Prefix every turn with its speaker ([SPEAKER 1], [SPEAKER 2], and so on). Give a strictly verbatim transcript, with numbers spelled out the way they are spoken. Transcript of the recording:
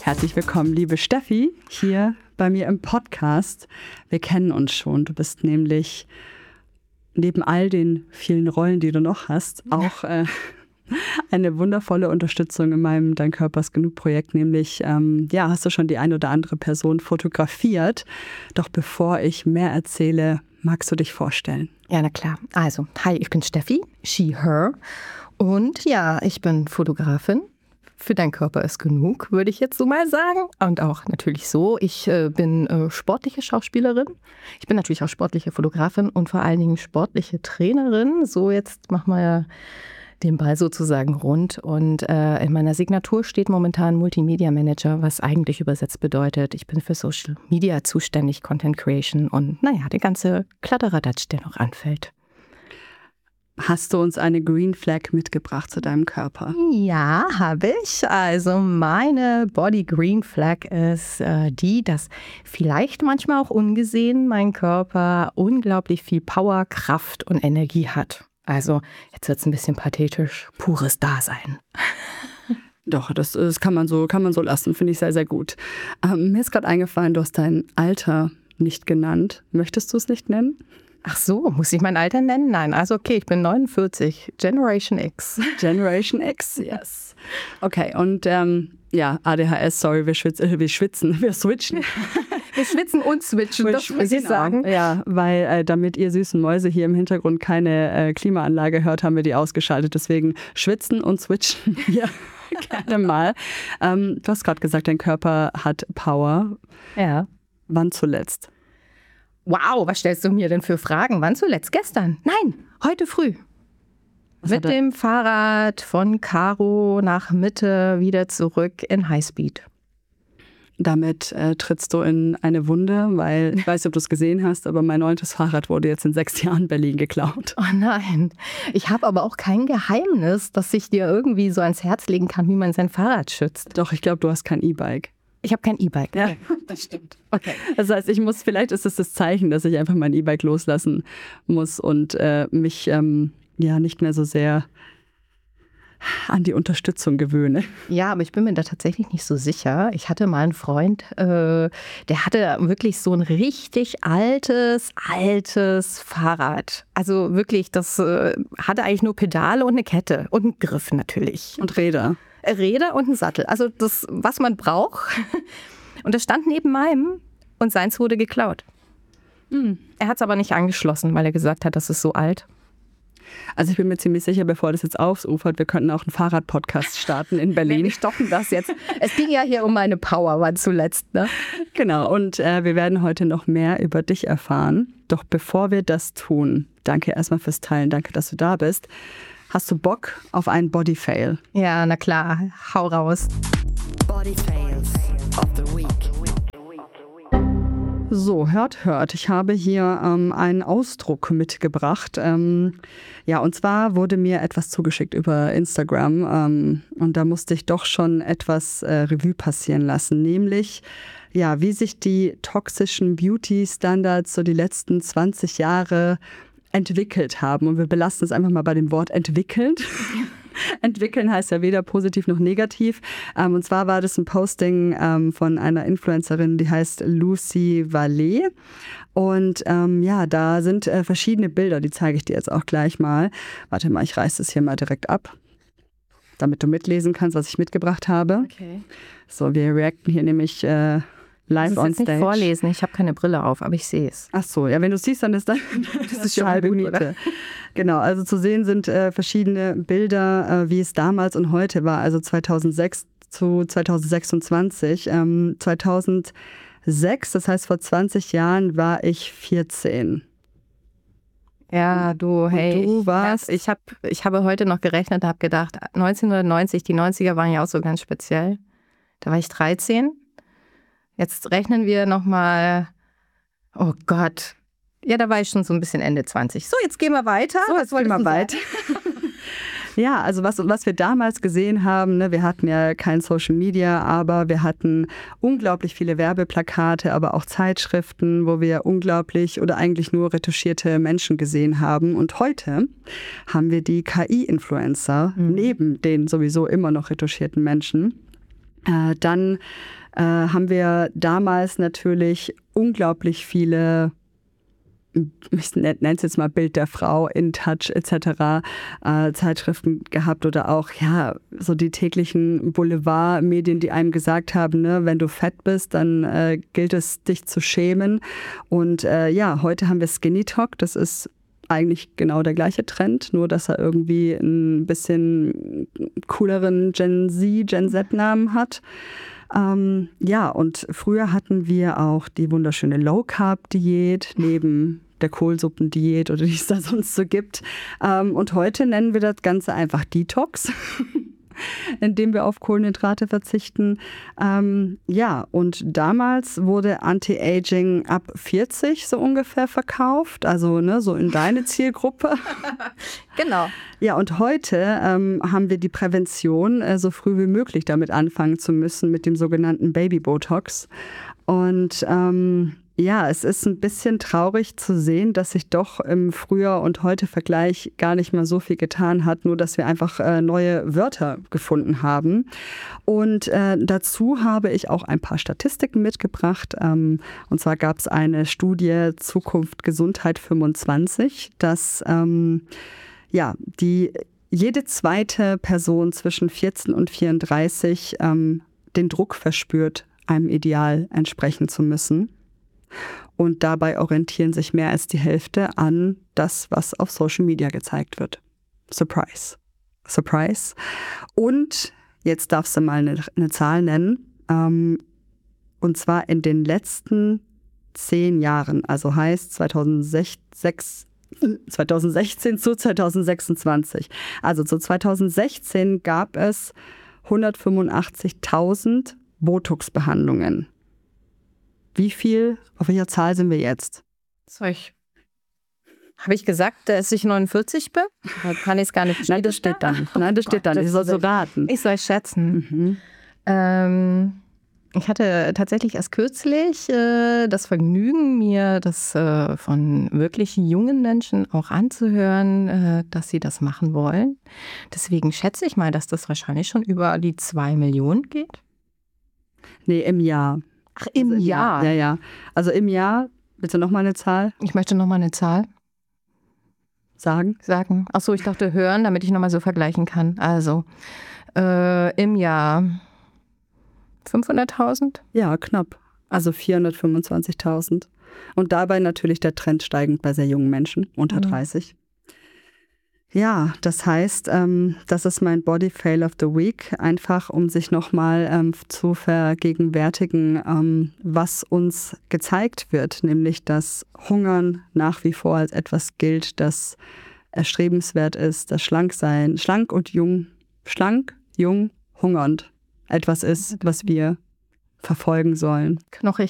[SPEAKER 1] Herzlich willkommen, liebe Steffi, hier bei mir im Podcast. Wir kennen uns schon. Du bist nämlich neben all den vielen Rollen, die du noch hast, auch äh, eine wundervolle Unterstützung in meinem Dein Körper ist genug Projekt. Nämlich, ähm, ja, hast du schon die ein oder andere Person fotografiert. Doch bevor ich mehr erzähle, magst du dich vorstellen?
[SPEAKER 2] Ja, na klar. Also, hi, ich bin Steffi, she, her. Und ja, ich bin Fotografin. Für Dein Körper ist genug, würde ich jetzt so mal sagen. Und auch natürlich so, ich äh, bin äh, sportliche Schauspielerin. Ich bin natürlich auch sportliche Fotografin und vor allen Dingen sportliche Trainerin. So, jetzt machen wir ja den Ball sozusagen rund. Und äh, in meiner Signatur steht momentan Multimedia Manager, was eigentlich übersetzt bedeutet, ich bin für Social Media zuständig, Content Creation und naja, der ganze Kladderadatsch, der noch anfällt.
[SPEAKER 1] Hast du uns eine Green Flag mitgebracht zu deinem Körper?
[SPEAKER 2] Ja, habe ich. Also meine Body Green Flag ist äh, die, dass vielleicht manchmal auch ungesehen mein Körper unglaublich viel Power, Kraft und Energie hat. Also jetzt wird es ein bisschen pathetisch, pures Dasein.
[SPEAKER 1] Doch, das, das kann man so, kann man so lassen, finde ich sehr, sehr gut. Ähm, mir ist gerade eingefallen, du hast dein Alter nicht genannt. Möchtest du es nicht nennen?
[SPEAKER 2] Ach so, muss ich mein Alter nennen? Nein, also okay, ich bin neunundvierzig, Generation X.
[SPEAKER 1] Generation X, yes. Okay, und ähm, ja, A D H S, sorry, wir, schwitz, äh, wir schwitzen, wir switchen.
[SPEAKER 2] Wir schwitzen und switchen, das muss ich sagen.
[SPEAKER 1] Ja, weil äh, damit ihr süßen Mäuse hier im Hintergrund keine äh, Klimaanlage hört, haben wir die ausgeschaltet. Deswegen schwitzen und switchen wir gerne mal. Ähm, du hast gerade gesagt, dein Körper hat Power.
[SPEAKER 2] Ja.
[SPEAKER 1] Wann zuletzt?
[SPEAKER 2] Wow, was stellst du mir denn für Fragen? Wann zuletzt? Gestern? Nein, heute früh. Was Mit dem Fahrrad von Karo nach Mitte wieder zurück in Highspeed.
[SPEAKER 1] Damit äh, trittst du in eine Wunde, weil ich weiß nicht, ob du es gesehen hast, aber mein neuntes Fahrrad wurde jetzt in sechs Jahren Berlin geklaut.
[SPEAKER 2] Oh nein, ich habe aber auch kein Geheimnis, das ich dir irgendwie so ans Herz legen kann, wie man sein Fahrrad schützt.
[SPEAKER 1] Doch, ich glaube, du hast kein E-Bike.
[SPEAKER 2] Ich habe kein E-Bike.
[SPEAKER 1] Ja, das stimmt. Okay. Das heißt, ich muss, vielleicht ist es das Zeichen, dass ich einfach mein E-Bike loslassen muss und äh, mich ähm, ja nicht mehr so sehr an die Unterstützung gewöhne.
[SPEAKER 2] Ja, aber ich bin mir da tatsächlich nicht so sicher. Ich hatte mal einen Freund, äh, der hatte wirklich so ein richtig altes, altes Fahrrad. Also wirklich, das äh, hatte eigentlich nur Pedale und eine Kette und einen Griff natürlich.
[SPEAKER 1] Und Räder.
[SPEAKER 2] Räder und einen Sattel. Also das, was man braucht. Und das stand neben meinem und seins wurde geklaut. Mhm. Er hat es aber nicht angeschlossen, weil er gesagt hat, das ist so alt.
[SPEAKER 1] Also ich bin mir ziemlich sicher, bevor das jetzt aufufert, wir könnten auch einen Fahrrad-Podcast starten in Berlin.
[SPEAKER 2] Wir stoppen das jetzt. Es ging ja hier um meine Power, war zuletzt, ne?
[SPEAKER 1] Genau, und äh, wir werden heute noch mehr über dich erfahren. Doch bevor wir das tun, danke erstmal fürs Teilen, danke, dass du da bist. Hast du Bock auf einen Body-Fail?
[SPEAKER 2] Ja, na klar, hau raus.
[SPEAKER 3] Body Fails of the Week.
[SPEAKER 1] So, hört, hört. Ich habe hier ähm, einen Ausdruck mitgebracht. Ähm, ja, und zwar wurde mir etwas zugeschickt über Instagram ähm, und da musste ich doch schon etwas äh, Revue passieren lassen, nämlich ja, wie sich die toxischen Beauty-Standards so die letzten zwanzig Jahre entwickelt haben. Und wir belassen es einfach mal bei dem Wort entwickelt. Entwickeln heißt ja weder positiv noch negativ. Ähm, und zwar war das ein Posting ähm, von einer Influencerin, die heißt Lucy Vallet. Und ähm, ja, da sind äh, verschiedene Bilder, die zeige ich dir jetzt auch gleich mal. Warte mal, ich reiße das hier mal direkt ab, damit du mitlesen kannst, was ich mitgebracht habe.
[SPEAKER 2] Okay.
[SPEAKER 1] So, wir reacten hier nämlich äh, live on stage.
[SPEAKER 2] Ich muss nicht vorlesen, ich habe keine Brille auf, aber ich sehe es.
[SPEAKER 1] Ach so, ja, wenn du es siehst, dann ist das, das ist die halbe Miete. Genau, also zu sehen sind äh, verschiedene Bilder, äh, wie es damals und heute war, also zweitausendsechs zu zweitausendsechsundzwanzig. Ähm, zweitausendsechs, das heißt vor zwanzig Jahren, war ich vierzehn.
[SPEAKER 2] Ja, du, hey,
[SPEAKER 1] und du warst?
[SPEAKER 2] Ich, hab, ich habe heute noch gerechnet und habe gedacht, neunzehnhundertneunzig, die neunziger waren ja auch so ganz speziell. Da war ich dreizehn. Jetzt rechnen wir nochmal, oh Gott, ja, da war ich schon so ein bisschen Ende zwanzig. So, jetzt gehen wir weiter.
[SPEAKER 1] So, jetzt gehen wir weiter. Ja, also was, was wir damals gesehen haben, ne, wir hatten ja kein Social Media, aber wir hatten unglaublich viele Werbeplakate, aber auch Zeitschriften, wo wir unglaublich oder eigentlich nur retuschierte Menschen gesehen haben. Und heute haben wir die K I-Influencer mhm. neben den sowieso immer noch retuschierten Menschen. Äh, dann äh, haben wir damals natürlich unglaublich viele, ich nenne es jetzt mal Bild der Frau, In Touch et cetera, äh, Zeitschriften gehabt oder auch ja so die täglichen Boulevardmedien, die einem gesagt haben, ne, wenn du fett bist, dann äh, gilt es, dich zu schämen. Und äh, ja, heute haben wir Skinny Talk, das ist eigentlich genau der gleiche Trend, nur dass er irgendwie ein bisschen cooleren Gen Z, Gen Z-Namen hat. Ähm, ja, und früher hatten wir auch die wunderschöne Low-Carb-Diät neben der Kohlsuppendiät oder die es da sonst so gibt. Ähm, und heute nennen wir das Ganze einfach Detox, indem wir auf Kohlenhydrate verzichten. Ähm, ja, und damals wurde Anti-Aging ab vierzig so ungefähr verkauft, also ne, so in deine Zielgruppe.
[SPEAKER 2] Genau.
[SPEAKER 1] Ja, und heute ähm, haben wir die Prävention, äh, so früh wie möglich damit anfangen zu müssen, mit dem sogenannten Baby-Botox. Und ähm, ja, es ist ein bisschen traurig zu sehen, dass sich doch im Früher- und Heute-Vergleich gar nicht mal so viel getan hat, nur dass wir einfach äh, neue Wörter gefunden haben. Und äh, dazu habe ich auch ein paar Statistiken mitgebracht. Ähm, und zwar gab es eine Studie Zukunft Gesundheit fünfundzwanzig, dass ähm, ja, die jede zweite Person zwischen vierzehn und vierunddreißig ähm, den Druck verspürt, einem Ideal entsprechen zu müssen. Und dabei orientieren sich mehr als die Hälfte an das, was auf Social Media gezeigt wird. Surprise. Surprise. Und jetzt darfst du mal eine, eine Zahl nennen. Ähm, und zwar in den letzten zehn Jahren, also heißt zweitausendsechs, zweitausendsechzehn zu zweitausendsechsundzwanzig. Also zu zweitausendsechzehn gab es hundertfünfundachtzigtausend Botox-Behandlungen. Wie viel, auf welcher Zahl sind wir jetzt?
[SPEAKER 2] Soll ich, habe ich gesagt, dass ich neunundvierzig bin? Da kann ich es gar nicht.
[SPEAKER 1] Nein, das steht da nicht. Nein, das steht da nicht. Ich soll so raten.
[SPEAKER 2] Ich soll schätzen.
[SPEAKER 1] Mhm.
[SPEAKER 2] Ähm, ich hatte tatsächlich erst kürzlich äh, das Vergnügen, mir das äh, von wirklich jungen Menschen auch anzuhören, äh, dass sie das machen wollen. Deswegen schätze ich mal, dass das wahrscheinlich schon über die zwei Millionen geht.
[SPEAKER 1] Nee, im Jahr.
[SPEAKER 2] Ach, im
[SPEAKER 1] also
[SPEAKER 2] Jahr?
[SPEAKER 1] Ja, ja. Also im Jahr, bitte nochmal eine Zahl
[SPEAKER 2] Ich möchte nochmal eine Zahl
[SPEAKER 1] sagen.
[SPEAKER 2] sagen. Achso, ich dachte hören, damit ich nochmal so vergleichen kann. Also äh, im Jahr fünfhunderttausend?
[SPEAKER 1] Ja, knapp. Also vierhundertfünfundzwanzigtausend. Und dabei natürlich der Trend steigend bei sehr jungen Menschen, unter dreißig. Ja, das heißt, ähm, das ist mein Body Fail of the Week, einfach um sich nochmal ähm, zu vergegenwärtigen, ähm, was uns gezeigt wird, nämlich dass Hungern nach wie vor als etwas gilt, das erstrebenswert ist, dass Schlanksein, schlank und jung, schlank, jung, hungernd etwas ist, was wir verfolgen sollen.
[SPEAKER 2] Knochig.